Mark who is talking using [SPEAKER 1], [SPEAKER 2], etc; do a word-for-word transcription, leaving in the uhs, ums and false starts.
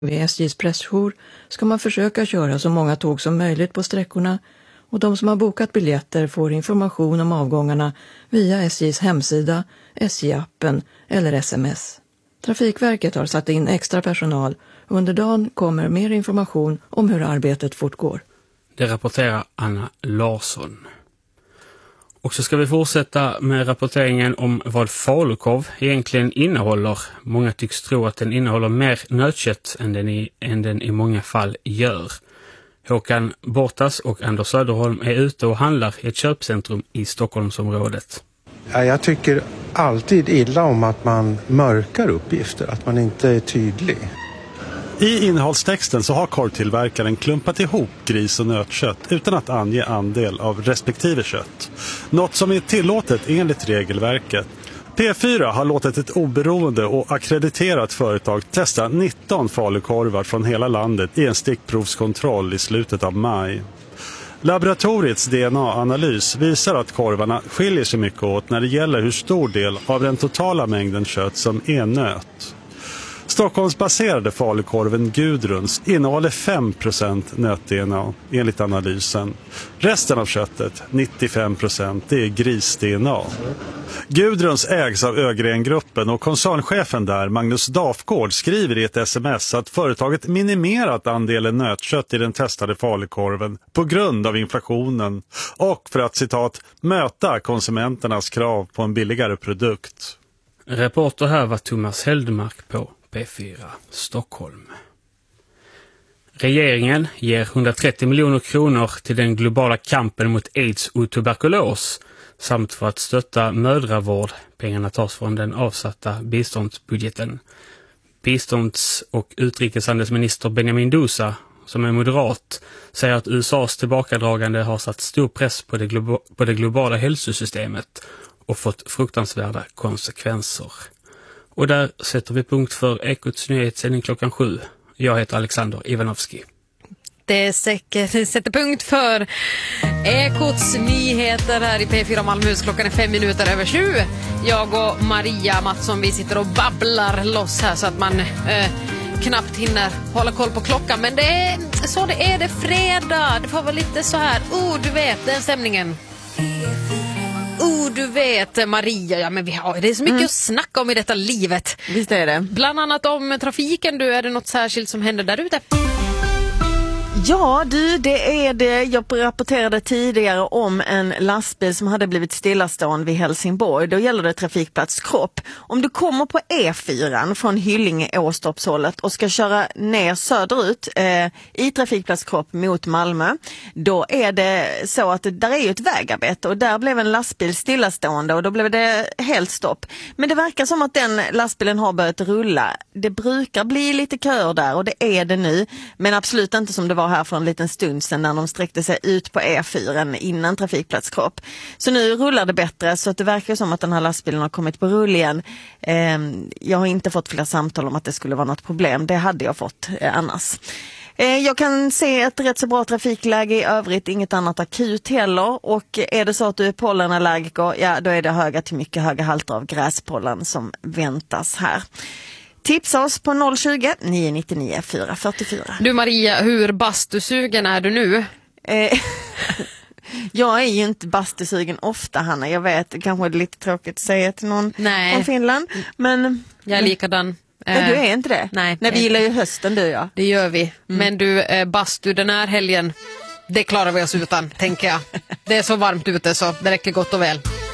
[SPEAKER 1] Vid S J:s pressjour ska man försöka köra så många tåg som möjligt på sträckorna och de som har bokat biljetter får information om avgångarna via S J:s hemsida, S J-appen eller sms. Trafikverket har satt in extra personal och under dagen kommer mer information om hur arbetet fortgår.
[SPEAKER 2] Det rapporterar Anna Larsson. Och så ska vi fortsätta med rapporteringen om vad falukorv egentligen innehåller. Många tycks tro att den innehåller mer nötkött än den i, än den i många fall gör. Håkan Bortas och Anders Söderholm är ute och handlar i ett köpcentrum i Stockholmsområdet.
[SPEAKER 3] Ja, jag tycker alltid illa om att man mörkar uppgifter, att man inte är tydlig.
[SPEAKER 4] I innehållstexten så har korvtillverkaren klumpat ihop gris- och nötkött utan att ange andel av respektive kött. Något som är tillåtet enligt regelverket. P fyra har låtit ett oberoende och akkrediterat företag testa nitton falukorvar från hela landet i en stickprovskontroll i slutet av maj. Laboratoriets D N A-analys visar att korvarna skiljer sig mycket åt när det gäller hur stor del av den totala mängden kött som är nöt. Stockholmsbaserade falukorven Gudruns innehåller fem procent nöt-D N A enligt analysen. Resten av köttet, nittiofem procent, det är gris-D N A. Gudruns ägs av Ögren-gruppen och koncernchefen där, Magnus Dafgård, skriver i ett sms att företaget minimerat andelen nötkött i den testade falukorven på grund av inflationen och för att, citat, möta konsumenternas krav på en billigare produkt.
[SPEAKER 2] Reporter här var Thomas Heldmark på P fyra Stockholm. Regeringen ger hundratrettio miljoner kronor till den globala kampen mot aids och tuberkulos samt för att stötta mödravård. Pengarna tas från den avsatta biståndsbudgeten. Bistånds- och utrikeshandelsminister Benjamin Dousa, som är moderat, säger att U S A:s tillbakadragande har satt stor press på det, glo- på det globala hälsosystemet och fått fruktansvärda konsekvenser. Och där sätter vi punkt för Ekots nyhetssändning klockan sju. Jag heter Alexander Ivanovski.
[SPEAKER 5] Det sätter punkt för Ekots nyheter här i P fyra Malmöhus. Klockan är fem minuter över sju. Jag och Maria Mattsson, vi sitter och babblar loss här så att man eh, knappt hinner hålla koll på klockan. Men det är så det är, det fredag. Det får vara lite så här, oh du vet, den stämningen. Oh, du vet, Maria, ja, men vi har, det är så mycket mm. att snacka om i detta livet.
[SPEAKER 6] Visst är det.
[SPEAKER 5] Bland annat om trafiken, du, är det något särskilt som händer där ute?
[SPEAKER 6] Ja du, det är det. Jag rapporterade tidigare om en lastbil som hade blivit stillastående vid Helsingborg. Då gäller det trafikplats Kropp. Om du kommer på E fyra från Hyllinge-Åstorpshållet och ska köra ner söderut eh, i trafikplats Kropp mot Malmö, då är det så att det, där är ju ett vägarbete och där blev en lastbil stillastående och då blev det helt stopp. Men det verkar som att den lastbilen har börjat rulla. Det brukar bli lite köer där och det är det nu, men absolut inte som det var här för en liten stund sedan när de sträckte sig ut på E fyra innan trafikplats Kropp. Så nu rullar det bättre så att det verkar som att den här lastbilen har kommit på rull igen. Eh, jag har inte fått fler samtal om att det skulle vara något problem. Det hade jag fått eh, annars. Eh, jag kan se ett rätt så bra trafikläge i övrigt, inget annat akut heller. Och är det så att du är pollenallergiker, ja då är det höga till mycket höga halter av gräspollen som väntas här. Tipsa oss på noll tjugo, nio nio nio, fyra fyra fyra.
[SPEAKER 5] Du Maria, hur bastusugen är du nu?
[SPEAKER 6] Eh, jag är ju inte bastusugen ofta, Hanna. Jag vet, kanske är det lite tråkigt att säga till någon
[SPEAKER 5] Nej.
[SPEAKER 6] från Finland. Men
[SPEAKER 5] jag är likadan.
[SPEAKER 6] Nej, du är inte det?
[SPEAKER 5] Nej.
[SPEAKER 6] Nej, vi gillar ju hösten, du och jag.
[SPEAKER 5] Det gör vi. Mm. Men du, eh, bastu den här helgen, det klarar vi oss utan, tänker jag. Det är så varmt ute så det räcker gott och väl.